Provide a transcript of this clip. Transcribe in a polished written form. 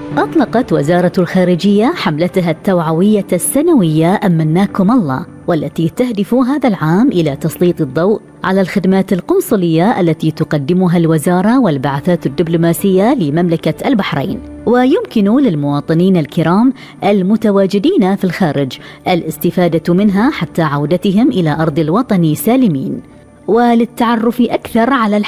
أطلقت وزارة الخارجية حملتها التوعوية السنوية أمناكم الله، والتي تهدف هذا العام إلى تسليط الضوء على الخدمات القنصلية التي تقدمها الوزارة والبعثات الدبلوماسية لمملكة البحرين. ويمكن للمواطنين الكرام المتواجدين في الخارج الاستفادة منها حتى عودتهم إلى أرض الوطن سالمين. وللتعرف أكثر على